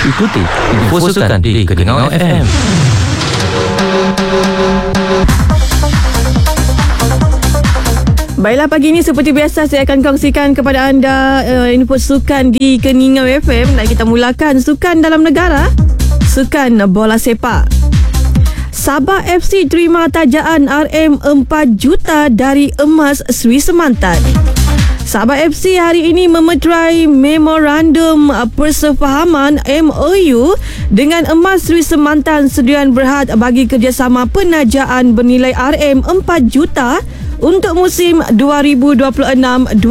Ikuti info sukan di Keningau FM. Baiklah, pagi ini seperti biasa saya akan kongsikan kepada anda info sukan di Keningau FM. Dan kita mulakan sukan dalam negara, sukan bola sepak. Sabah FC terima tajaan RM4 juta dari Emas Sri Semantan. Sabah FC hari ini memeterai Memorandum Persefahaman MOU dengan Emas Sri Semantan Sdn Berhad bagi kerjasama penajaan bernilai RM4 juta untuk musim 2026-2027.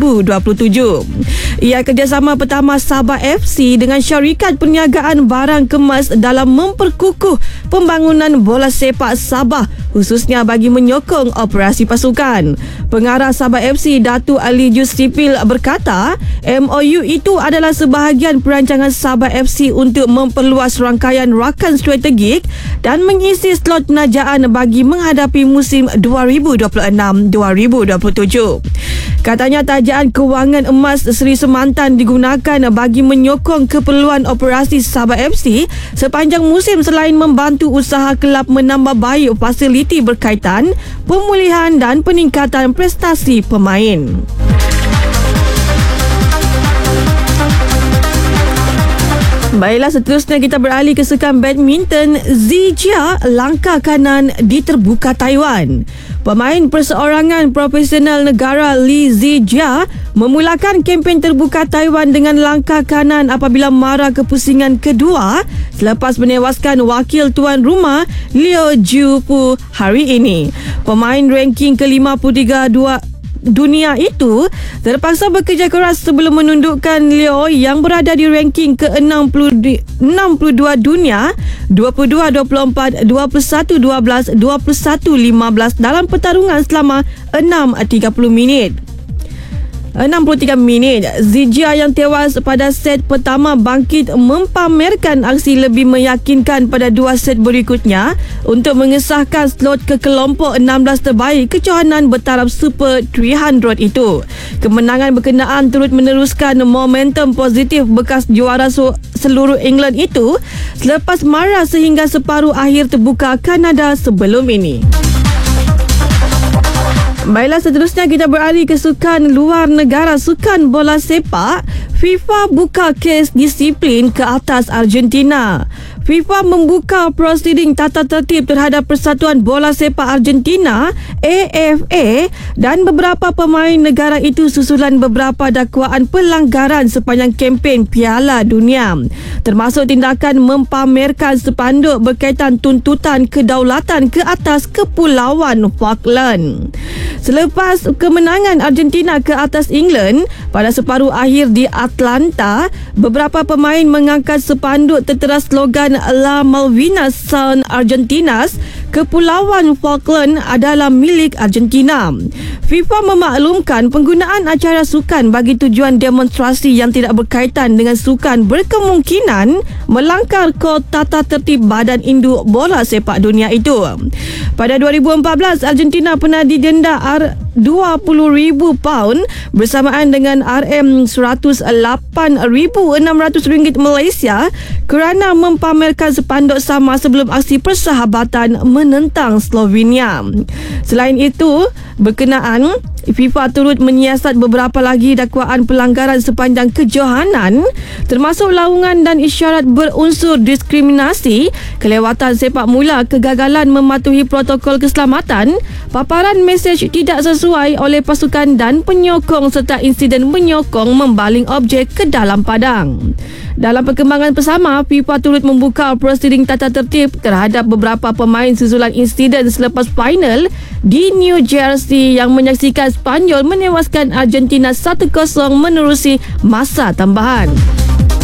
Ia kerjasama pertama Sabah FC dengan syarikat perniagaan barang kemas dalam memperkukuh pembangunan bola sepak Sabah, khususnya bagi menyokong operasi pasukan. Pengarah Sabah FC Datuk Ali Jusripil berkata, MOU itu adalah sebahagian perancangan Sabah FC untuk memperluas rangkaian rakan strategik dan mengisi slot penajaan bagi menghadapi musim 2026-2027. Katanya tajaan kewangan Emas Sri Semantan digunakan bagi menyokong keperluan operasi Sabah FC sepanjang musim selain membantu usaha kelab menambah baik fasiliti berkaitan pemulihan dan peningkatan prestasi pemain. Baiklah, seterusnya kita beralih ke sukan badminton. Zijia langkah kanan di terbuka Taiwan. Pemain perseorangan profesional negara Li Zijia memulakan kempen terbuka Taiwan dengan langkah kanan apabila mara kepusingan kedua selepas menewaskan wakil tuan rumah Liu Jiufu hari ini. Pemain ranking ke-53 dunia itu terpaksa bekerja keras sebelum menundukkan Liu yang berada di ranking ke-62 dunia 22-24, 21-12, 21-15 dalam pertarungan selama 63 minit. Zijia yang tewas pada set pertama bangkit mempamerkan aksi lebih meyakinkan pada dua set berikutnya untuk mengesahkan slot ke kelompok 16 terbaik kejohanan bertaraf Super 300 itu. Kemenangan berkenaan turut meneruskan momentum positif bekas juara seluruh England itu selepas marah sehingga separuh akhir terbuka Kanada sebelum ini. Baiklah, seterusnya kita beralih ke sukan luar negara, sukan bola sepak. FIFA buka kes disiplin ke atas Argentina. FIFA membuka prosiding tata tertib terhadap Persatuan Bola Sepak Argentina AFA dan beberapa pemain negara itu susulan beberapa dakwaan pelanggaran sepanjang kempen Piala Dunia, termasuk tindakan mempamerkan spanduk berkaitan tuntutan kedaulatan ke atas Kepulauan Falkland. Selepas kemenangan Argentina ke atas England pada separuh akhir di Atlanta, beberapa pemain mengangkat spanduk tertera slogan La Malvinas Son Argentinas, Kepulauan Falkland adalah milik Argentina. FIFA memaklumkan penggunaan acara sukan bagi tujuan demonstrasi yang tidak berkaitan dengan sukan berkemungkinan melanggar kod tata tertib Badan Induk Bola Sepak Dunia itu. Pada 2014, Argentina pernah didenda £20,000 bersamaan dengan RM108,600 Malaysia kerana mempamerkan spanduk sama sebelum aksi persahabatan menentang Slovenia. Selain itu, berkenaan FIFA turut menyiasat beberapa lagi dakwaan pelanggaran sepanjang kejohanan, termasuk laungan dan isyarat berunsur diskriminasi, kelewatan sepak mula, kegagalan mematuhi protokol keselamatan, paparan mesej tidak sesuai oleh pasukan dan penyokong serta insiden menyokong membaling objek ke dalam padang. Dalam perkembangan bersama, FIFA turut membuka prosiding tata tertib terhadap beberapa pemain susulan insiden selepas final di New Jersey yang menyaksikan Spanyol menewaskan Argentina 1-0 menerusi masa tambahan.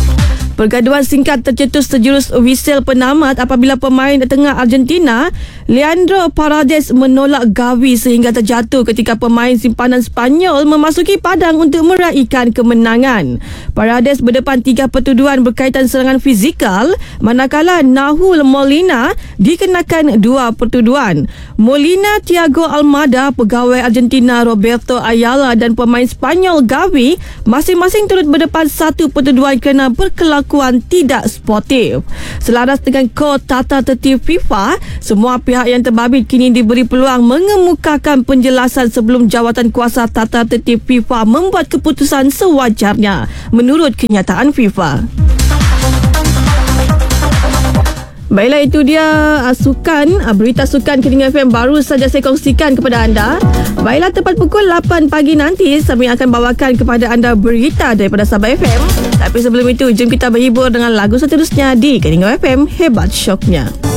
Pergaduhan singkat tercetus sejurus whistle penamat apabila pemain tengah Argentina Leandro Paredes menolak Gavi sehingga terjatuh ketika pemain simpanan Sepanyol memasuki padang untuk meraihkan kemenangan. Paredes berdepan 3 pertuduhan berkaitan serangan fizikal, manakala Nahul Molina dikenakan 2 pertuduhan. Molina, Thiago Almada, pegawai Argentina Roberto Ayala dan pemain Sepanyol Gavi masing-masing turut berdepan 1 pertuduhan kerana berkelakuan tidak sportif. Selaras dengan kod tata tertib FIFA, semua pihak yang terbabit kini diberi peluang mengemukakan penjelasan sebelum jawatan kuasa tata tertib FIFA membuat keputusan sewajarnya menurut kenyataan FIFA. Baiklah, itu dia berita sukan Keringan FM baru saja saya kongsikan kepada anda. Baiklah, tepat pukul 8 pagi nanti kami akan bawakan kepada anda berita daripada Sabah FM. Tapi sebelum itu, jom kita berhibur dengan lagu seterusnya di Keringan FM, hebat syoknya.